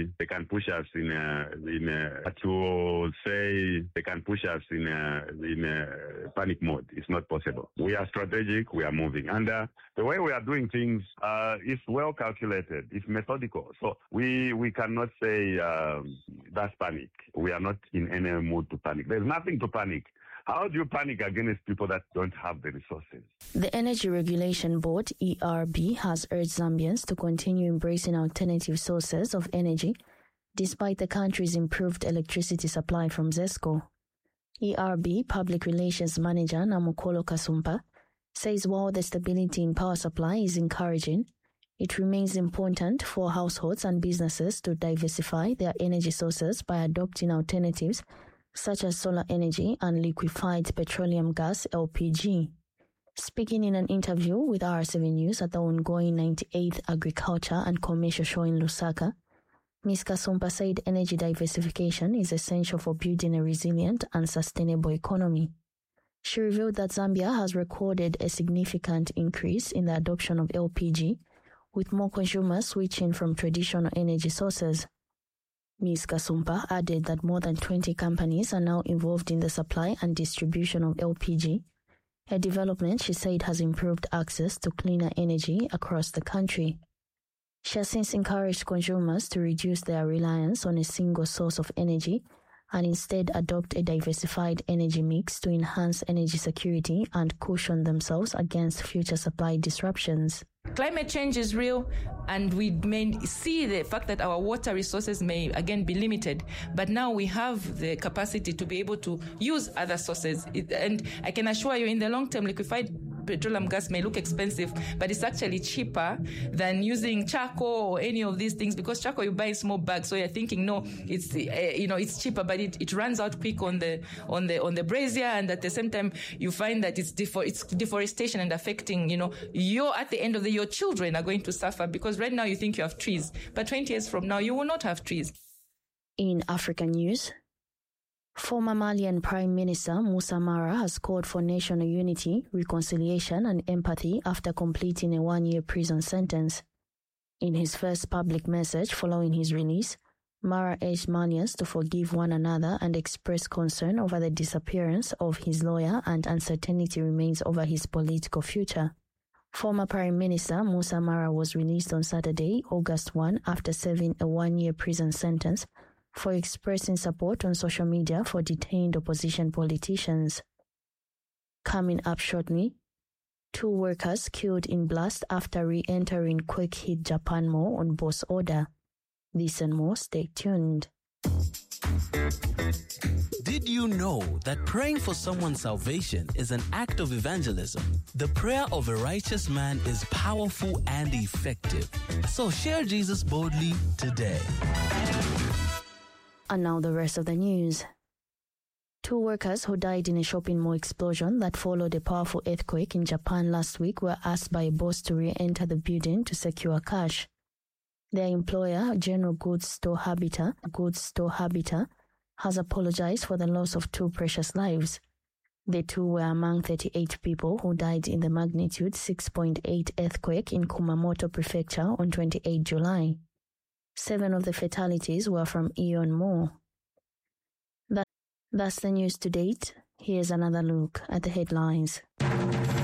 say they can push us to say they can push us in a panic mode. It's not possible. We are strategic. We are moving, and the way we are doing things is well calculated. It's methodical. So we cannot say that's panic. We are not in any mood to panic. There's nothing to panic. How do you panic against people that don't have the resources? The Energy Regulation Board, ERB, has urged Zambians to continue embracing alternative sources of energy despite the country's improved electricity supply from ZESCO. ERB Public Relations Manager Namukolo Kasumpa says while the stability in power supply is encouraging, it remains important for households and businesses to diversify their energy sources by adopting alternatives such as solar energy and liquefied petroleum gas (LPG). Speaking in an interview with R7 News at the ongoing 98th Agriculture and Commercial Show in Lusaka, Ms. Kasumpa said energy diversification is essential for building a resilient and sustainable economy. She revealed that Zambia has recorded a significant increase in the adoption of LPG, with more consumers switching from traditional energy sources. Ms. Kasumpa added that more than 20 companies are now involved in the supply and distribution of LPG, a development she said has improved access to cleaner energy across the country. She has since encouraged consumers to reduce their reliance on a single source of energy and instead adopt a diversified energy mix to enhance energy security and cushion themselves against future supply disruptions. Climate change is real, and we may see the fact that our water resources may again be limited, but now we have the capacity to be able to use other sources. And I can assure you, in the long term, liquefied petroleum gas may look expensive, but it's actually cheaper than using charcoal or any of these things, because charcoal you buy in small bags, so you're thinking, no, it's it's cheaper, but it runs out quick on the brazier, and at the same time you find that it's deforestation and affecting, you're at the end of your children are going to suffer, because right now you think you have trees, but 20 years from now you will not have trees. In African news, former Malian Prime Minister Moussa Mara has called for national unity, reconciliation and empathy after completing a 1-year prison sentence. In his first public message following his release, Mara urged Malians to forgive one another and express concern over the disappearance of his lawyer, and uncertainty remains over his political future. Former Prime Minister Moussa Mara was released on Saturday, August 1, after serving a 1-year prison sentence for expressing support on social media for detained opposition politicians. Coming up shortly, 2 workers killed in blast after re-entering quake-hit Japan Mall on boss order. This and more, stay tuned. Did you know that praying for someone's salvation is an act of evangelism? The prayer of a righteous man is powerful and effective. So share Jesus boldly today. And now the rest of the news. 2 workers who died in a shopping mall explosion that followed a powerful earthquake in Japan last week were asked by a boss to re-enter the building to secure cash. Their employer, General Goods Store Habitat, has apologized for the loss of 2 precious lives. The 2 were among 38 people who died in the magnitude 6.8 earthquake in Kumamoto Prefecture on 28 July. 7 of the fatalities were from Aeon Mall. That's the news to date. Here's another look at the headlines.